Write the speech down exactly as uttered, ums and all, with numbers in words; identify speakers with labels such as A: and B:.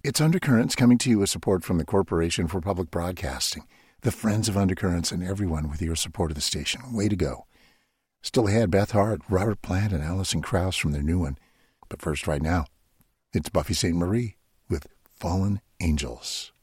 A: It's Undercurrents coming to you with support from the Corporation for Public Broadcasting, the Friends of Undercurrents, and everyone with your support of the station. Way to go. Still ahead, Beth Hart, Robert Plant, and Alison Krauss from their new one. But first, right now, it's Buffy Sainte Marie with Fallen Angels.